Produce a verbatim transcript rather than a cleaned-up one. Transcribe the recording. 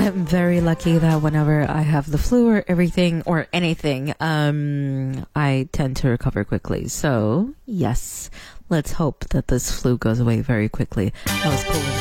I'm very lucky that whenever I have the flu or everything or anything, um, I tend to recover quickly. So, yes, let's hope that this flu goes away very quickly. That was cool.